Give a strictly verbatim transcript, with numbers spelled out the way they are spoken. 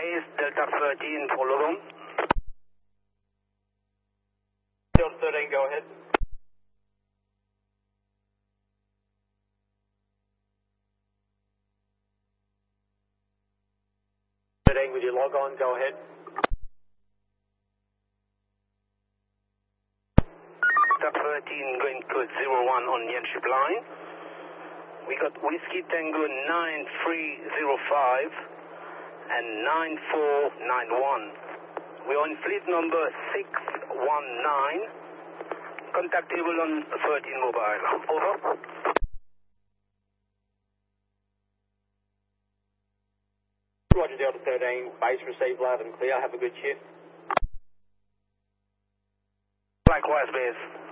base, Delta thirteen for Logan. Delta thirteen, go ahead. thirteen with your log on, go ahead. Delta thirteen going code zero one on Yanship line. We got Whiskey Tango nine three zero five and nine four nine one. We're on fleet number six one nine. Contactable on thirteen mobile. Over. Roger, Delta thirteen, base received loud and clear. Have a good shift. Likewise, base.